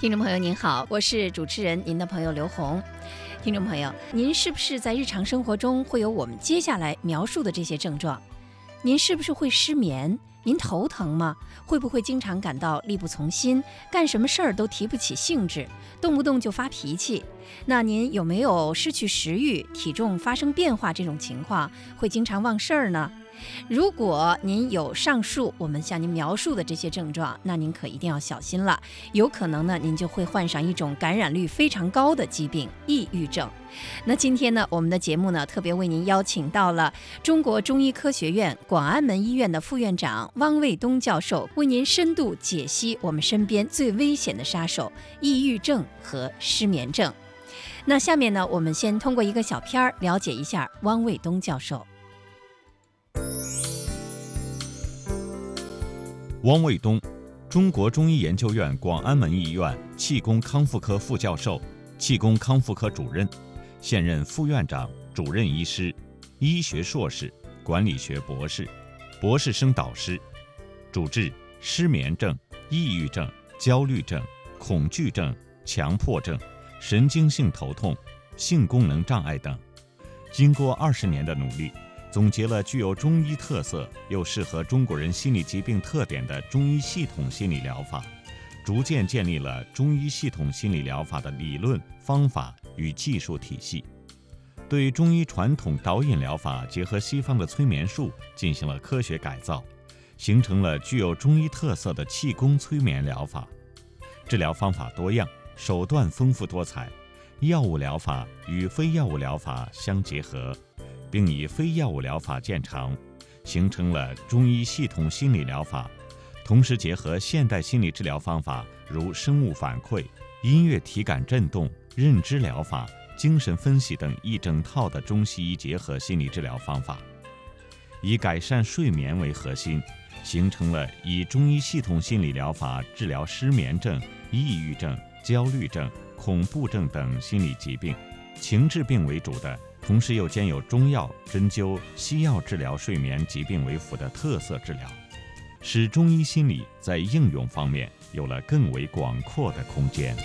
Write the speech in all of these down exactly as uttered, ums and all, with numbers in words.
听众朋友您好，我是主持人您的朋友刘红。听众朋友，您是不是在日常生活中会有我们接下来描述的这些症状？您是不是会失眠？您头疼吗？会不会经常感到力不从心，干什么事儿都提不起兴致，动不动就发脾气？那您有没有失去食欲、体重发生变化这种情况？会经常忘事儿呢？如果您有上述我们向您描述的这些症状，那您可一定要小心了，有可能呢，您就会患上一种感染率非常高的疾病——抑郁症。那今天呢，我们的节目呢，特别为您邀请到了中国中医科学院广安门医院的副院长汪卫东教授，为您深度解析我们身边最危险的杀手——抑郁症和失眠症。那下面呢，我们先通过一个小片儿了解一下汪卫东教授。 汪卫东，中国中医研究院广安门医院气功康复科副教授、气功康复科主任，现任副院长、主任医师，医学硕士、管理学博士、博士生导师，主治失眠症、抑郁症、焦虑症、恐惧症、强迫症、神经性头痛、性功能障碍等。经过二十年的努力，总结了具有中医特色又适合中国人心理疾病特点的中医系统心理疗法，逐渐建立了中医系统心理疗法的理论、方法与技术体系，对中医传统导引疗法结合西方的催眠术进行了科学改造，形成了具有中医特色的气功催眠疗法。治疗方法多样，手段丰富多彩，药物疗法与非药物疗法相结合，并以非药物疗法见长，形成了中医系统心理疗法，同时结合现代心理治疗方法，如生物反馈、音乐体感振动、认知疗法、精神分析等一整套的中西医结合心理治疗方法，以改善睡眠为核心，形成了以中医系统心理疗法治疗失眠症、抑郁症、焦虑症、恐怖症等心理疾病，情志病为主的，同时又兼有中药、针灸、西药治疗睡眠疾病为辅的特色治疗，使中医心理在应用方面有了更为广阔的空间。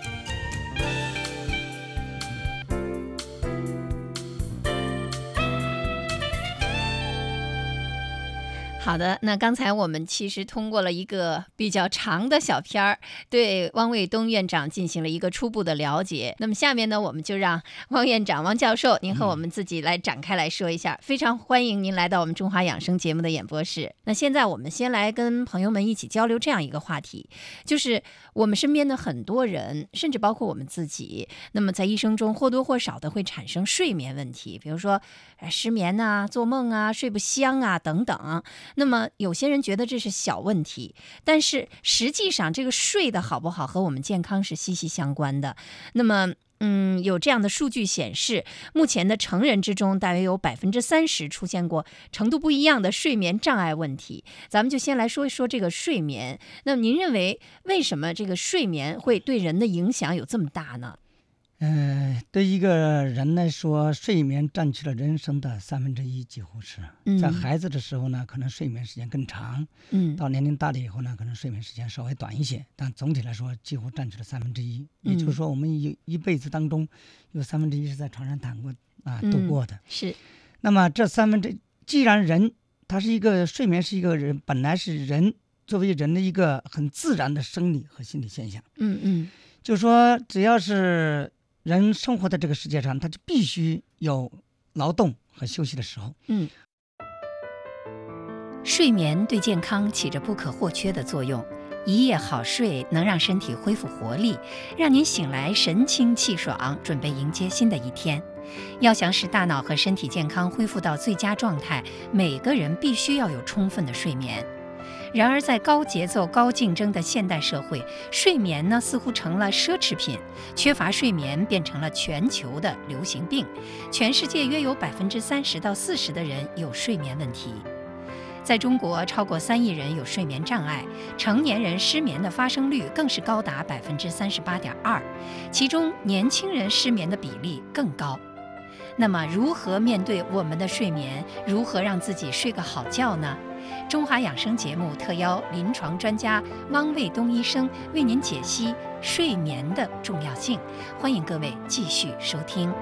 好的，那刚才我们其实通过了一个比较长的小片儿，对汪卫东院长进行了一个初步的了解。那么下面呢，我们就让汪院长、汪教授，您和我们自己来展开来说一下。嗯、非常欢迎您来到我们中华养生节目的演播室。那现在我们先来跟朋友们一起交流这样一个话题，就是我们身边的很多人，甚至包括我们自己，那么在一生中或多或少的会产生睡眠问题，比如说失眠啊、做梦啊、睡不香啊等等。那么有些人觉得这是小问题，但是实际上这个睡得好不好和我们健康是息息相关的。那么嗯，有这样的数据显示，目前的成人之中大约有百分之三十出现过程度不一样的睡眠障碍问题。咱们就先来说一说这个睡眠。那么您认为为什么这个睡眠会对人的影响有这么大呢？ 呃，对一个人来说，睡眠占据了人生的三分之一，几乎是。嗯、在孩子的时候呢，可能睡眠时间更长；嗯，到年龄大了以后呢，可能睡眠时间稍微短一些。但总体来说，几乎占据了三分之一。也就是说，我们一一辈子当中，有三分之一是在床上躺过啊度过的。 嗯、是。 那么这三分之，既然人他是一个睡眠是一个人本来是人作为人的一个很自然的生理和心理现象。 嗯嗯， 就说只要是人生活在这个世界上，他就必须有劳动和休息的时候。 嗯，睡眠对健康起着不可或缺的作用。一夜好睡能让身体恢复活力，让您醒来神清气爽，准备迎接新的一天。要想使大脑和身体健康恢复到最佳状态，每个人必须要有充分的睡眠。然而在高节奏高竞争的现代社会，睡眠呢似乎成了奢侈品，缺乏睡眠变成了全球的流行病。全世界约有百分之三十到四十的人有睡眠问题。在中国，超过三亿人有睡眠障碍，成年人失眠的发生率更是高达百分之三十八点二，其中年轻人失眠的比例更高。那么，如何面对我们的睡眠？如何让自己睡个好觉呢？ 中华养生节目特邀临床专家汪卫东医生为您解析睡眠的重要性，欢迎各位继续收听。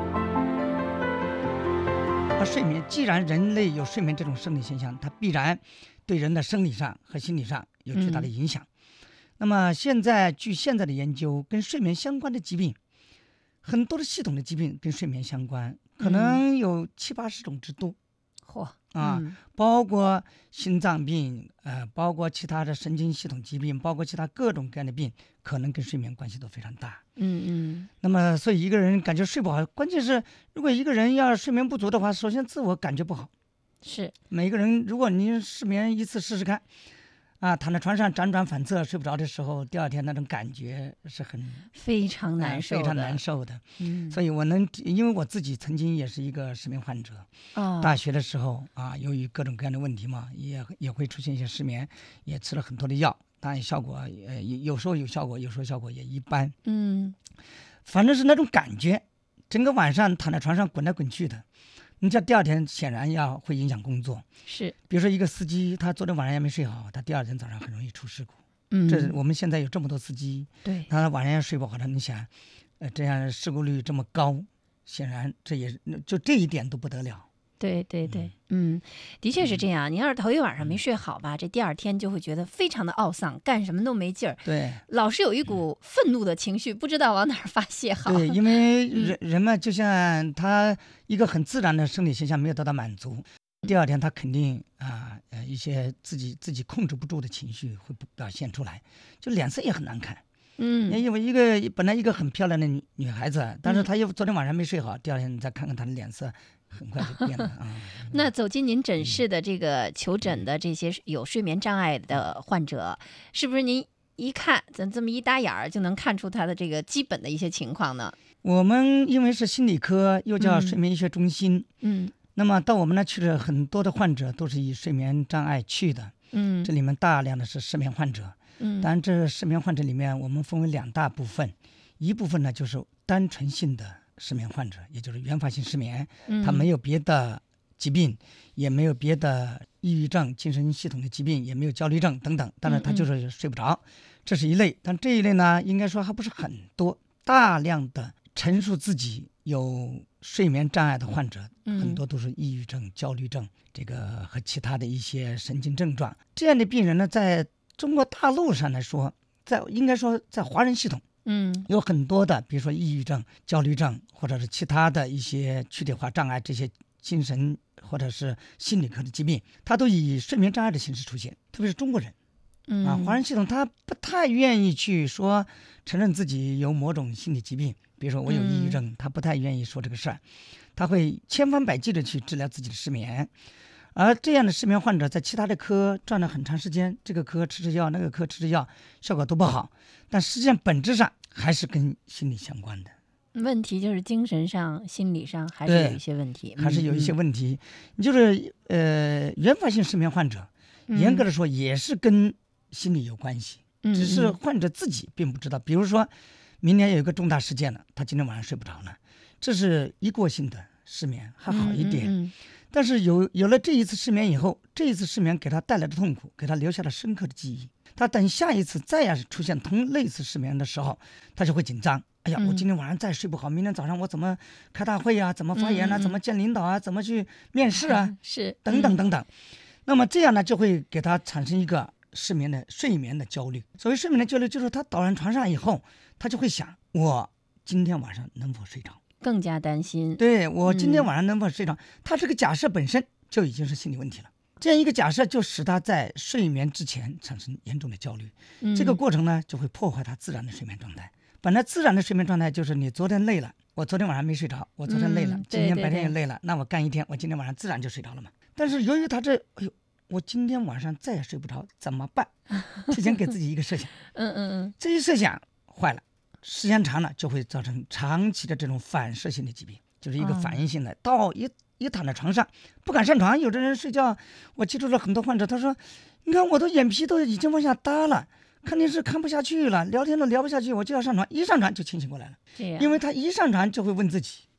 睡眠，既然人类有睡眠这种生理现象，它必然对人的生理上和心理上有巨大的影响。嗯、那么现在据现在的研究，跟睡眠相关的疾病，很多的系统的疾病跟睡眠相关，可能有七八十种之多。 嚯、 嗯、啊、嗯，包括心脏病，呃，包括其他的神经系统疾病，包括其他各种各样的病，可能跟睡眠关系都非常大。 嗯嗯。 那么，所以一个人感觉睡不好，关键是如果一个人要睡眠不足的话，首先自我感觉不好。 是。 每个人，如果你失眠一次试试看，啊，躺在床上辗转反侧睡不着的时候，第二天那种感觉是很非常难受的、 呃、非常难受的。 嗯， 所以我能，因为我自己曾经也是一个失眠患者。 哦， 大学的时候啊，由于各种各样的问题嘛，也也会出现一些失眠，也吃了很多的药，当然效果呃有时候有效果，有时候效果也一般。 嗯， 反正是那种感觉，整个晚上躺在床上滚来滚去的。你这第二天显然要会影响工作， 是， 比如说一个司机，他昨天晚上也没睡好，他第二天早上很容易出事故。 嗯， 这我们现在有这么多司机， 对， 他晚上也睡不好，他你想，呃，这样事故率这么高，显然这也就这一点都不得了。 对对对，嗯，嗯的确是这样。你要是头一晚上没睡好吧，这第二天就会觉得非常的懊丧，干什么都没劲儿。 对， 老是有一股愤怒的情绪，不知道往哪儿发泄好。 对，因为人人们就像他一个很自然的生理现象没有得到满足，第二天他肯定啊呃一些自己自己控制不住的情绪会表现出来，就脸色也很难看。 嗯， 因为一个本来一个很漂亮的女女孩子，但是她又昨天晚上没睡好，第二天你再看看她的脸色。很快就变了啊！ 那走进您诊室的这个求诊的这些有睡眠障碍的患者，是不是您一看咱这么一搭眼儿就能看出他的这个基本的一些情况呢？ 我们因为是心理科，又叫睡眠医学中心， 嗯， 那么到我们那去的很多的患者都是以睡眠障碍去的， 嗯， 这里面大量的是失眠患者， 嗯， 当然这失眠患者里面我们分为两大部分，一部分呢就是单纯性的失眠患者，也就是原发性失眠，他没有别的疾病，也没有别的抑郁症、精神系统的疾病，也没有焦虑症等等，但是他就是睡不着，这是一类。但这一类呢，应该说还不是很多，大量的陈述自己有睡眠障碍的患者，很多都是抑郁症、焦虑症，这个和其他的一些神经症状。这样的病人呢，在中国大陆上来说，在应该说在华人系统。 嗯， 有很多的，比如说抑郁症、焦虑症，或者是其他的一些躯体化障碍，这些精神或者是心理科的疾病，它都以睡眠障碍的形式出现。特别是中国人， 嗯啊，华人系统他不太愿意去说承认自己有某种心理疾病，比如说我有抑郁症，嗯、他不太愿意说这个事儿，他会千方百计的去治疗自己的失眠。而这样的失眠患者在其他的科转了很长时间，这个科吃吃药，那个科吃吃药，效果都不好，但实际上本质上还是跟心理相关的。 问题就是精神上、心理上还是有一些问题， 还是有一些问题。你、嗯、就是呃，原发性失眠患者，严格的说也是跟心理有关系， 嗯、 只是患者自己并不知道。比如说，明年有一个重大事件了，他今天晚上睡不着了，这是一过性的失眠，还好一点。 嗯嗯嗯但是有有了这一次失眠以后，这一次失眠给他带来的痛苦，给他留下了深刻的记忆。他等下一次再要是出现同类似失眠的时候，他就会紧张。哎呀，我今天晚上再睡不好，明天早上我怎么开大会啊？怎么发言啊？怎么见领导啊？怎么去面试啊？ 是等等等等。那么这样呢，就会给他产生一个失眠的睡眠的焦虑。所谓睡眠的焦虑，就是他倒上床上以后，他就会想：我今天晚上能否睡着？ 更加担心。 对，我今天晚上能否睡着、嗯、他这个假设本身就已经是心理问题了，这样一个假设就使他在睡眠之前产生严重的焦虑、嗯、这个过程呢就会破坏他自然的睡眠状态。本来自然的睡眠状态就是你昨天累了，我昨天晚上没睡着，我昨天累了、嗯、今天白天也累了，那我干一天，我今天晚上自然就睡着了嘛。但是由于他这哎呦，我今天晚上再也睡不着怎么办？提前给自己一个设想嗯嗯嗯， 这一设想坏了，时间长了就会造成长期的这种反射性的疾病，就是一个反应性的、哦、到一一躺在床上不敢上床。有的人睡觉，我记住了很多患者，他说你看我的眼皮都已经往下耷了，看电视看不下去了，聊天都聊不下去，我就要上床，一上床就清醒过来了。 这样， 因为他一上床就会问自己，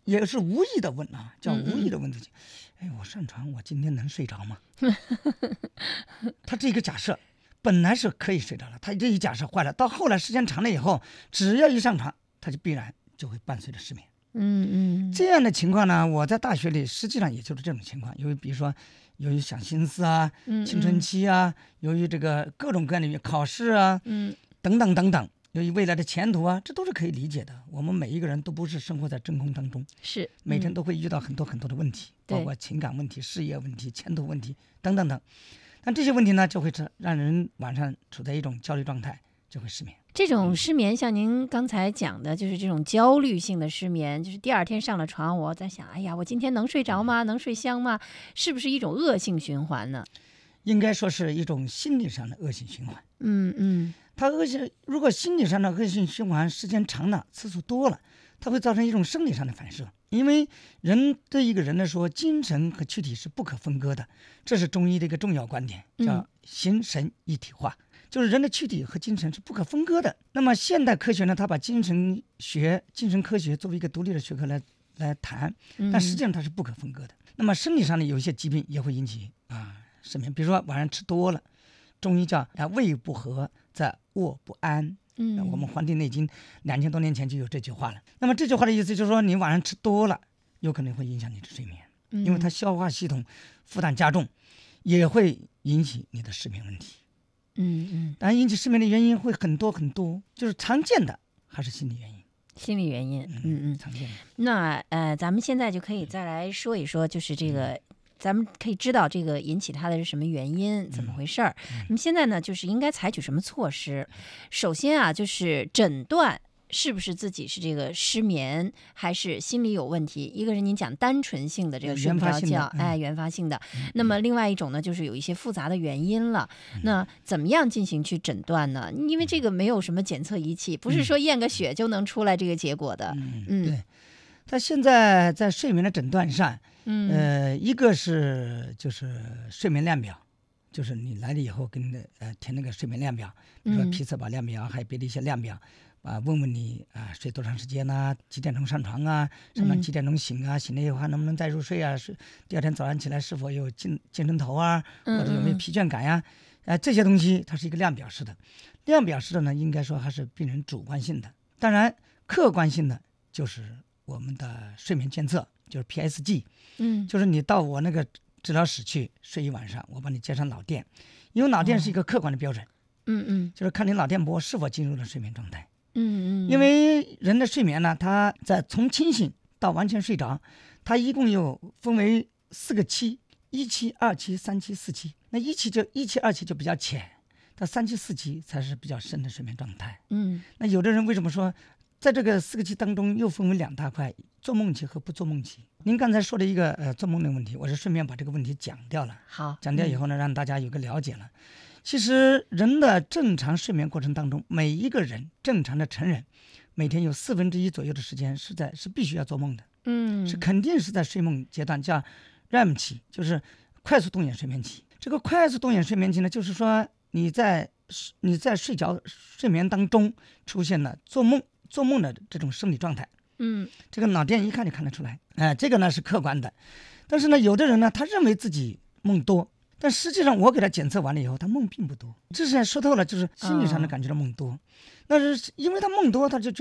也是无意的问啊，叫无意的问自己，嗯嗯哎，我上床，我今天能睡着吗？他这个假设本来是可以睡着了，他这一假设坏了，到后来时间长了以后，只要一上床，他就必然就会伴随着失眠。 嗯嗯， 这样的情况呢，我在大学里实际上也就是这种情况，由于比如说由于想心思啊，青春期啊，嗯嗯由于这个各种各样的考试啊，嗯，等等等等。由于未来的前途啊，这都是可以理解的。我们每一个人都不是生活在真空当中， 是、嗯、 每天都会遇到很多很多的问题，包括情感问题、事业问题、前途问题等等等。但这些问题呢，就会让人晚上处在一种焦虑状态，就会失眠。 这种失眠，像您刚才讲的，就是这种焦虑性的失眠，就是第二天上了床，我在想，哎呀，我今天能睡着吗？能睡香吗？是不是一种恶性循环呢？ 应该说是一种心理上的恶性循环。 嗯嗯。 它恶性，如果心理上的恶性循环时间长了，次数多了，它会造成一种生理上的反射。因为人对一个人来说，精神和躯体是不可分割的，这是中医的一个重要观点，叫形神一体化，嗯、就是人的躯体和精神是不可分割的。那么现代科学呢，它把精神学、精神科学作为一个独立的学科来来谈，但实际上它是不可分割的。嗯、那么生理上的有一些疾病也会引起啊失眠，比如说晚上吃多了，中医叫啊胃不和，在卧不安。嗯，我们《黄帝内经》两千多年前就有这句话了。那么这句话的意思就是说，你晚上吃多了，有可能会影响你的睡眠，嗯、因为它消化系统负担加重，也会引起你的失眠问题。 嗯嗯， 当然引起失眠的原因会很多很多，就是常见的还是心理原因。 心理原因，嗯嗯， 常见的。 那呃，咱们现在就可以再来说一说，就是这个。嗯咱们可以知道这个引起它的是什么原因，怎么回事儿。那么现在呢，就是应该采取什么措施？首先啊，就是诊断是不是自己是这个失眠，还是心理有问题。一个是您讲单纯性的这个睡不着觉，哎，原发性的。那么另外一种呢，就是有一些复杂的原因了。那怎么样进行去诊断呢？因为这个没有什么检测仪器，不是说验个血就能出来这个结果的。 嗯，嗯对。他现在在睡眠的诊断上。 嗯， 呃，一个是就是睡眠量表，就是你来了以后跟呃填那个睡眠量表，比如说皮测保量表，还有别的一些量表，啊，问问你啊睡多长时间呐、啊，几点钟上床啊，上床几点钟醒啊，醒了以后还能不能再入睡啊？是第二天早上起来是否有精精神头啊，或者有没有疲倦感呀、啊？啊，这些东西它是一个量表式的，量表式的呢，应该说还是病人主观性的，当然客观性的就是我们的睡眠监测。就是 P S G， 嗯， 就是你到我那个治疗室去睡一晚上，我帮你接上脑电，因为脑电是一个客观的标准， 嗯嗯， 就是看你脑电波是否进入了睡眠状态， 嗯嗯， 因为人的睡眠呢，它在从清醒到完全睡着，它一共有分为四个期，一期、二期、三期、四期。那一期就一期、二期就比较浅，到三期、四期才是比较深的睡眠状态。 嗯， 那有的人为什么说？在这个四个期当中，又分为两大块：做梦期和不做梦期。您刚才说的一个呃做梦的问题，我是顺便把这个问题讲掉了。 好， 讲掉以后呢，让大家有个了解了。其实人的正常睡眠过程当中，每一个人正常的成人，每天有四分之一左右的时间是在是必须要做梦的。 嗯， 是肯定是在睡梦阶段，叫 R E M 期，就是快速动眼睡眠期。这个快速动眼睡眠期呢，就是说你在你在睡觉睡眠当中出现了做梦。做梦的这种生理状态， 嗯， 这个脑电一看就看得出来，哎、呃，这个呢是客观的，但是呢，有的人呢，他认为自己梦多，但实际上我给他检测完了以后，他梦并不多，这是说透了，就是心理上的感觉到梦多，哦、那是因为他梦多，他就觉得